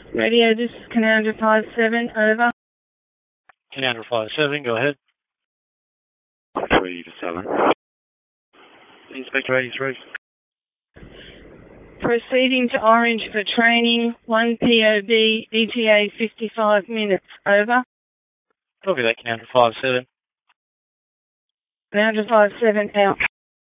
Radio, this is Canada 57, over. Canada 57, go ahead. 3 to 7. Inspector 83. Proceeding to Orange for training, 1 POB, ETA 55 minutes, over. Copy that, Canada 57. Canada 57, out.